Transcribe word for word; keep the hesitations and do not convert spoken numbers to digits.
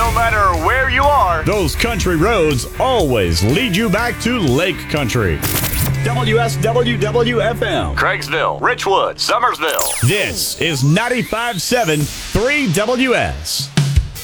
No matter where you are, those country roads always lead you back to Lake Country. W S W W F M. Craigsville, Richwood, Summersville. This is ninety-five point seven three W S.